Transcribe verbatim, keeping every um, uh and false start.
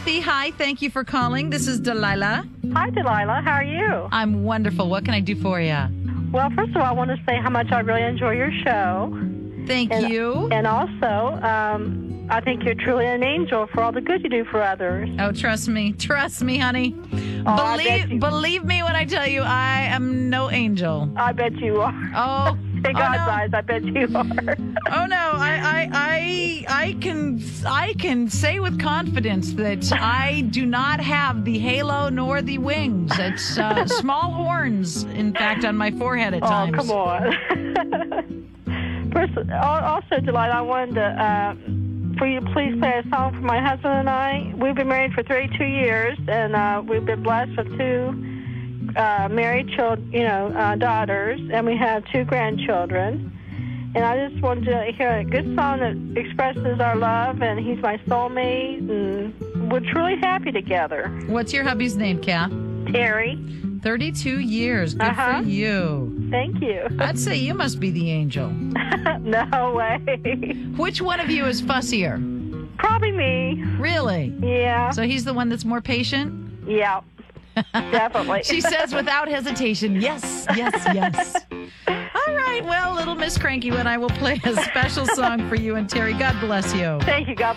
Kathy, hi. Thank you for calling. This is Delilah. Hi, Delilah. How are you? I'm wonderful. What can I do for you? Well, first of all, I want to say how much I really enjoy your show. Thank and, you. And also, um, I think you're truly an angel for all the good you do for others. Oh, trust me. Trust me, honey. Oh, I bet believe you- believe me when I tell you I am no angel. I bet you are. Oh, In oh, God's no. eyes, I bet you are. Oh no, I, I I I can I can say with confidence that I do not have the halo nor the wings. It's uh, small horns, in fact, on my forehead at Oh, times. come on. First, al- also, Delilah, I wanted to, uh, for you to please play a song for my husband and I. We've been married for thirty-two years, and uh, we've been blessed with two uh, married children, you know, uh, daughters, and we have two grandchildren. And I just wanted to hear a good song that expresses our love, and he's my soulmate, and we're truly happy together. What's your hubby's name, Kath? Terry, thirty-two years. Good Uh-huh. for you. thank you. I'd say you must be the angel. No way. Which one of you is fussier? Probably me. Really? Yeah. So he's the one that's more patient? Yeah. Definitely. She says without hesitation, yes, yes, yes. All right, well, little Miss Cranky One, I will play a special song for you and Terry. God bless you. Thank you. God